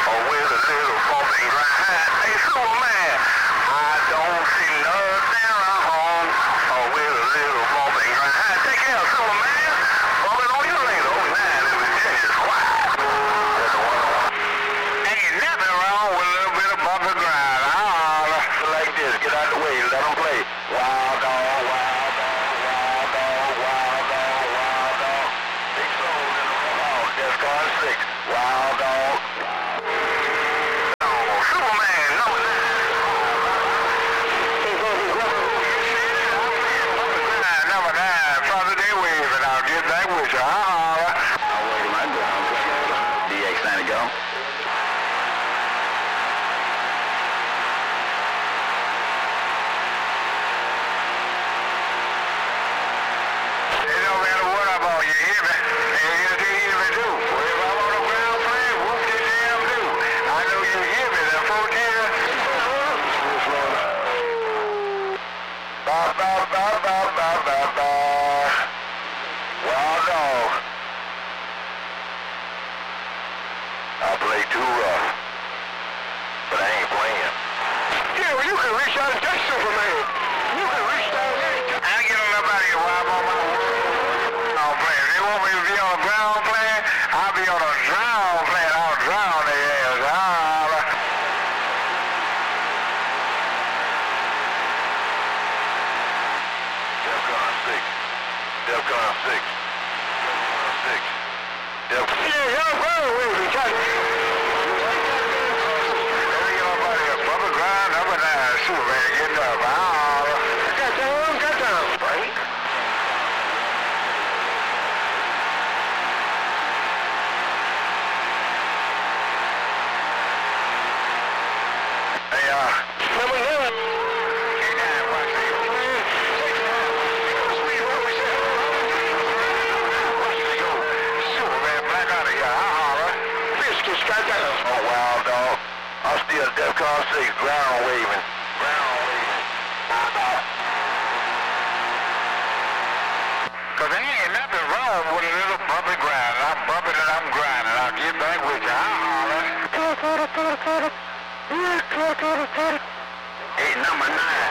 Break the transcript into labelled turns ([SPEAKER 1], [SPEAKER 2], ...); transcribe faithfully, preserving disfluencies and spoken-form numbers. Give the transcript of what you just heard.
[SPEAKER 1] or with a little bump and grind. Hey, Superman, I don't see nothing wrong, or with a little bump and grind. Take care, Superman. Bumping on you later. Oh, nine, it was just quiet. Ain't nothing wrong with a little bit of bump and grind. Ah, like this. Get out the way. Let them play. Wild dog, wild dog, wild dog, wild dog, wild dog. Big soul in the dog. Just gone six. Wild dog. Oh, Superman, number nine. Number nine. Father Day Wave, and I'll get back with you. Ah. I'll wait my ground. D X ninety go. It don't matter what I'm on, you hear me? And you do hear me do. Well, if I'm on the ground playing, whoop de damn do. I know you hear me, that four ten. Ba ba ba ba ba ba ba. Wild dog. I play too rough, but I ain't playing. Yeah, well, you can reach out and touch Superman. You can reach down there. I ain't getting up out of here while I'm on my ground playing. If they want me to be on the ground playing, I'll be on the drown playing. I'll drown their ass. Ah. Defcon six. Defcon six. Defcon six. Defcon six. Yeah, y'all go with me. Let me get up out of here. Bubba grind, number nine. Superman, get up. Ah. Got down, got down. Right? Hey, uh, number nine. Can't have one thing. Six nine. Sweet, what we said. Watch me go. Superman, black out of here. I'll holler. Biscuits got down. Oh, wild dog. I'm still Defcon six, ground waving. Ground waving. Cause there ain't nothing wrong with a little bumpy grind. I'm bumping and I'm grinding. I'll get back with you. I'll holler. Hey, number nine.